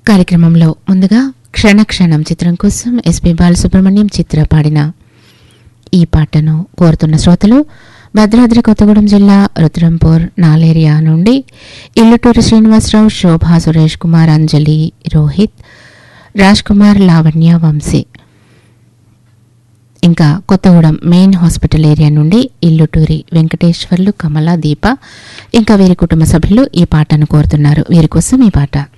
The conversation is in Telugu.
కార్యక్రమంలో ముందుగా క్షణక్షణం చిత్రం కోసం ఎస్పి బాలసుబ్రహ్మణ్యం చిత్ర పాడిన ఈ పాటను కోరుతున్న శ్రోతలు భద్రాద్రి కొత్తగూడెం జిల్లా రుద్రంపూర్ నాలేరియా నుండి ఇల్లుటూరి శ్రీనివాసరావు, శోభా, సురేష్ కుమార్, అంజలి, రోహిత్, రాజ్ కుమార్, లావణ్య, వంశీ. ఇంకా కొత్తగూడెం మెయిన్ హాస్పిటల్ ఏరియా నుండి ఇల్లుటూరి వెంకటేశ్వర్లు, కమల, దీప ఇంకా వీరి కుటుంబ సభ్యులు ఈ పాటను కోరుతున్నారు. వీరి కోసం ఈ పాట.